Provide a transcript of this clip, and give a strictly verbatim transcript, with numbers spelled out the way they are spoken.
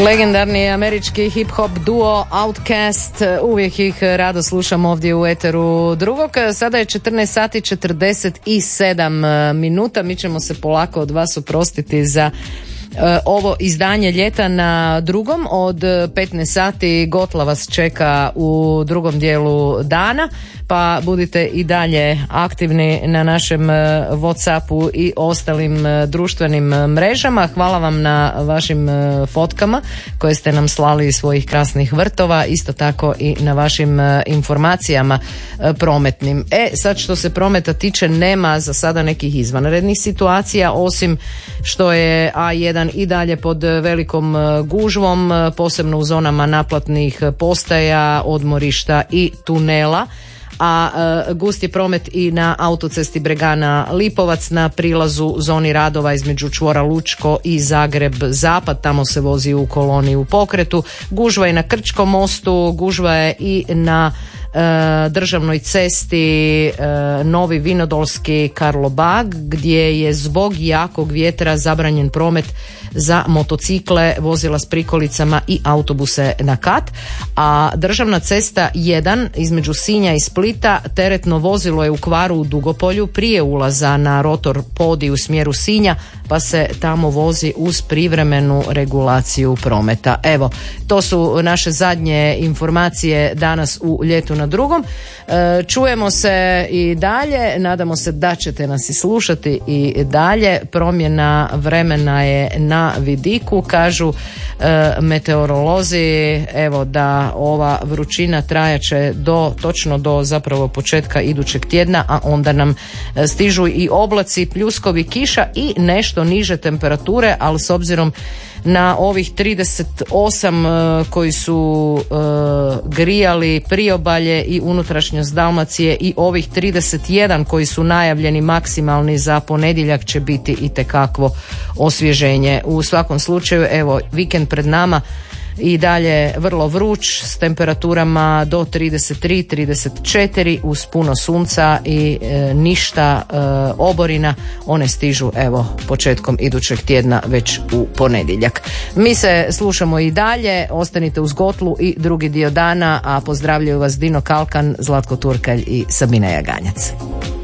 Legendarni američki hip-hop duo Outkast, uvijek ih rado slušam ovdje u eteru drugog. Sada je četrnaest sati četrdeset sedam minuta, mi ćemo se polako od vas oprostiti za ovo izdanje ljeta na drugom. Od petnaest sati Gotla vas čeka u drugom dijelu dana, pa budite i dalje aktivni na našem WhatsAppu i ostalim društvenim mrežama. Hvala vam na vašim fotkama koje ste nam slali iz svojih krasnih vrtova, isto tako i na vašim informacijama prometnim. E, sad što se prometa tiče, nema za sada nekih izvanrednih situacija, osim što je A jedan i dalje pod velikom gužvom, posebno u zonama naplatnih postaja, odmorišta i tunela. A e, gust je promet i na autocesti Bregana Lipovac na prilazu zoni radova između čvora Lučko i Zagreb Zapad, tamo se vozi u koloni u pokretu. Gužva je na Krčkom mostu, gužva je i na e, državnoj cesti e, Novi Vinodolski Karlobag, gdje je zbog jakog vjetra zabranjen promet za motocikle, vozila s prikolicama i autobuse na kat. A državna cesta jedan između Sinja i Splita, teretno vozilo je u kvaru u Dugopolju prije ulaza na rotor Podi u smjeru Sinja, pa se tamo vozi uz privremenu regulaciju prometa. Evo, to su naše zadnje informacije danas u Ljetu na drugom. E, čujemo se i dalje, nadamo se da ćete nas i slušati i dalje. Promjena vremena je na vidiku, kažu e, meteorolozi, evo da ova vrućina trajaće do, točno do zapravo početka idućeg tjedna, a onda nam stižu i oblaci, pljuskovi, kiša i nešto niže temperature, ali s obzirom na ovih trideset osam koji su uh, grijali priobalje i unutrašnjost Dalmacije i ovih trideset jedan koji su najavljeni maksimalni za ponedjeljak će biti itekakvo osvježenje. U svakom slučaju, evo, vikend pred nama i dalje vrlo vruć s temperaturama do trideset tri trideset četiri uz puno sunca i e, ništa e, oborina. One stižu evo početkom idućeg tjedna već u ponedjeljak. Mi se slušamo i dalje, ostanite uz Gotlu i drugi dio dana, a pozdravljaju vas Dino Kalkan, Zlatko Turkalj i Sabina Jaganjac.